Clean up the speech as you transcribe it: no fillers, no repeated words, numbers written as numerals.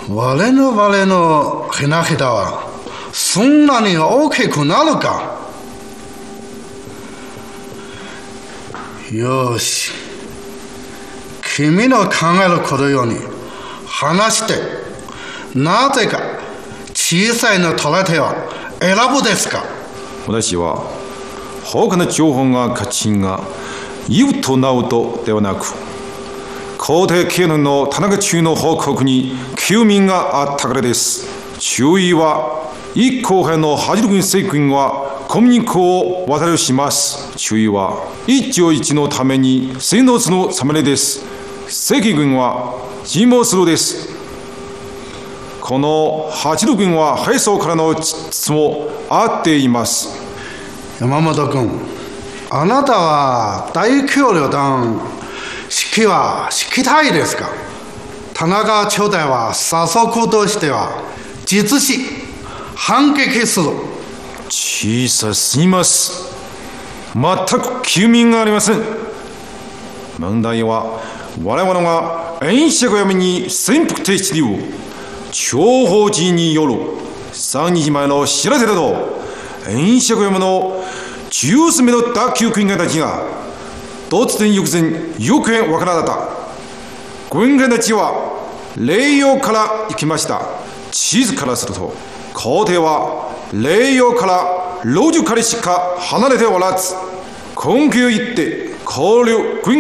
我のヘナヘタはそんなに大きくなるか。よし、君の考えることように話して、なぜか小さいの取れては選ぶですか。 私は他の情報が価値が言うとなうとではなく、皇帝系の田中中の報告に休眠があったからです。注意は、一後輩の八路軍政軍はコミュニケを渡りします。注意は、一朝一のために戦闘する様です。赤軍は尋問するです。この八路軍は敗走からの質もあっています。 山本君、あなたは大統領団指揮は指揮たいですか。田中朝代は早速としては実施反撃する。 小さすぎます。全く休眠がありません。問題は我々が演習がやめに潜伏停止理由諜報人による3日前の知らせだと、演習がやめの10名の打球軍官たちが突然翌前行方わからなかった。軍官たちは霊陽から行きました。地図からすると皇帝は霊陽から老樹からしか離れておらず、根拠を言って交流軍